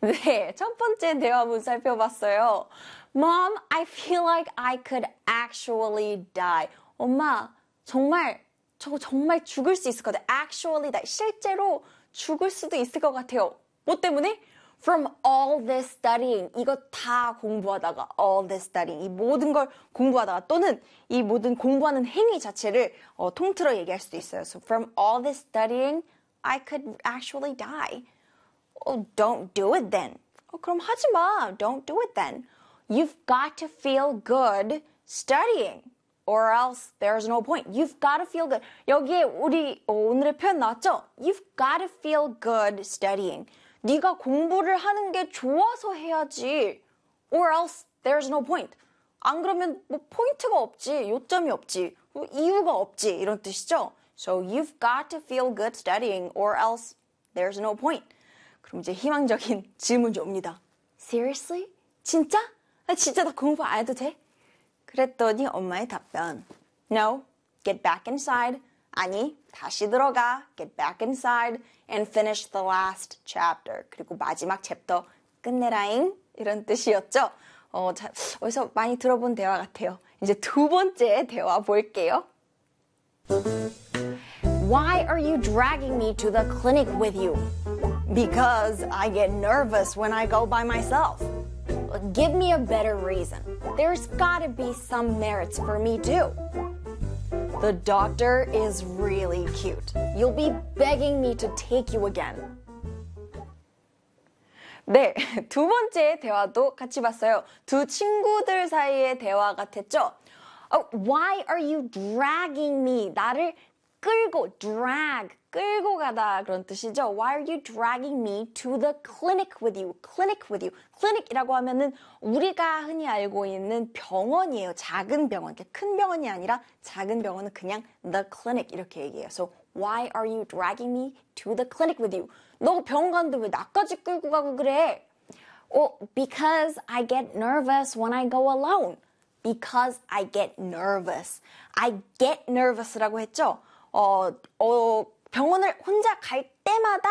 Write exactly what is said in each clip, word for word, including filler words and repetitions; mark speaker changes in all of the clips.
Speaker 1: 네, 첫 번째 대화문 살펴봤어요. Mom, I feel like I could actually die. 엄마, 정말, 저 정말 죽을 수 있을 것 같아요. Actually die. 실제로 죽을 수도 있을 것 같아요. 뭐 때문에? From all this studying. 이거 다 공부하다가, all this studying. 이 모든 걸 공부하다가 또는 이 모든 공부하는 행위 자체를 어, 통틀어 얘기할 수도 있어요. So from all this studying, I could actually die. Oh, don't do it then. 어, 그럼 하지 마. Don't do it then. You've got to feel good studying. Or else there's no point. You've got to feel good. 여기에 우리 어, 오늘의 표현 나왔죠? You've got to feel good studying. 네가 공부를 하는 게 좋아서 해야지. Or else there's no point. 안 그러면 뭐 포인트가 없지. 요점이 없지. 뭐 이유가 없지. 이런 뜻이죠. So you've got to feel good studying. Or else there's no point. 그럼 이제 희망적인 질문이 옵니다. Seriously? 진짜? 아, 진짜 나 공부 안 해도 돼? 그랬더니 엄마의 답변. No, get back inside. 아니, 다시 들어가. Get back inside and finish the last chapter. 그리고 마지막 챕터 끝내라잉. 이런 뜻이었죠. 어, 자, 어디서 많이 들어본 대화 같아요. 이제 두 번째 대화 볼게요. Why are you dragging me to the clinic with you? Because I get nervous when I go by myself. Give me a better reason. There's gotta be some merits for me too. The doctor is really cute. You'll be begging me to take you again. 네, 두 번째 대화도 같이 봤어요. 두 친구들 사이의 대화 같았죠? Oh, why are you dragging me? 나를 끌고, drag, 끌고 가다 그런 뜻이죠. Why are you dragging me to the clinic with you? Clinic with you. clinic이라고 하면은 우리가 흔히 알고 있는 병원이에요. 작은 병원. 큰 병원이 아니라 작은 병원은 그냥 the clinic 이렇게 얘기해요. So why are you dragging me to the clinic with you? 너 병원 가는데 왜 나까지 끌고 가고 그래? Oh, because I get nervous when I go alone. Because I get nervous. I get nervous라고 했죠. 어, 어, 병원을 혼자 갈 때마다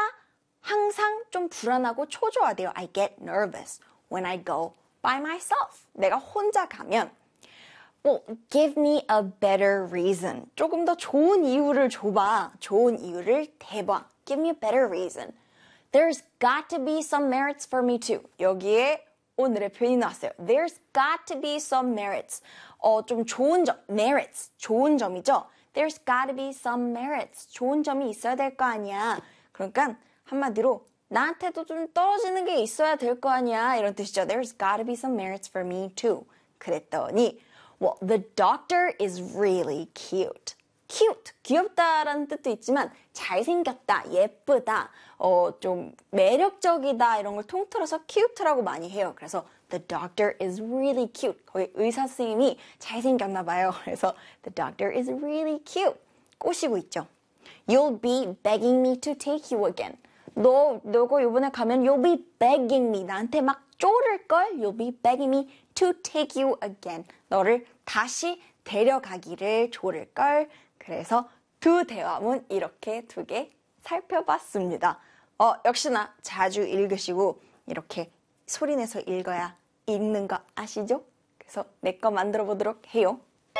Speaker 1: 항상 좀 불안하고 초조하대요. I get nervous when I go by myself. 내가 혼자 가면 well, give me a better reason. 조금 더 좋은 이유를 줘봐. 좋은 이유를 대봐. Give me a better reason. There's got to be some merits for me too. 여기에 오늘의 표현이 나왔어요. There's got to be some merits. 어, 좀 좋은 점, merits, 좋은 점이죠. There's got to be some merits. 좋은 점이 있어야 될 거 아니야. 그러니까 한마디로 나한테도 좀 떨어지는 게 있어야 될 거 아니야. 이런 뜻이죠. There's got to be some merits for me too. 그랬더니 well, the doctor is really cute. cute, 귀엽다라는 뜻도 있지만 잘생겼다, 예쁘다, 어, 좀 매력적이다 이런 걸 통틀어서 cute라고 많이 해요. 그래서 the doctor is really cute. 거기 의사 선생님이 잘생겼나 봐요. 그래서 the doctor is really cute. 꼬시고 있죠. You'll be begging me to take you again. 너, 너가 이번에 가면 you'll be begging me. 나한테 막 쪼를걸? You'll be begging me to take you again. 너를 다시 데려가기를 조를걸. 그래서 두 대화문 이렇게 두 개 살펴봤습니다. 어, 역시나 자주 읽으시고 이렇게 소리내서 읽어야 읽는 거 아시죠? 그래서 내 거 만들어 보도록 해요.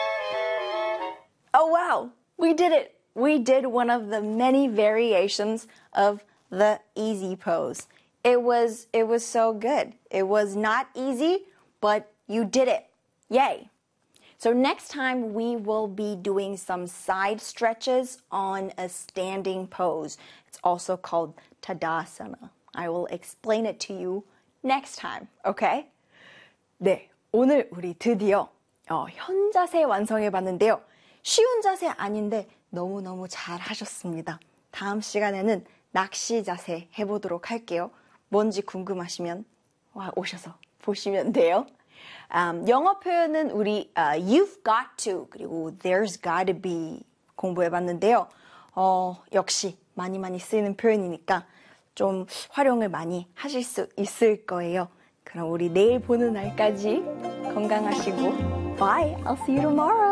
Speaker 1: Oh wow, we did it. We did one of the many variations of the easy pose. It was, it was so good. It was not easy, but you did it. Yay. So next time we will be doing some side stretches on a standing pose. It's also called Tadasana. I will explain it to you next time, okay? 네, 오늘 우리 드디어 어, 현자세 완성해봤는데요. 쉬운 자세 아닌데 너무너무 잘 하셨습니다. 다음 시간에는 낚시 자세 해보도록 할게요. 뭔지 궁금하시면 와, 오셔서 보시면 돼요. Um, 영어 표현은 우리 uh, you've got to 그리고 there's got to be 공부해봤는데요. 어, 역시 많이 많이 쓰이는 표현이니까 좀 활용을 많이 하실 수 있을 거예요. 그럼 우리 내일 보는 날까지 건강하시고 Bye! I'll see you tomorrow!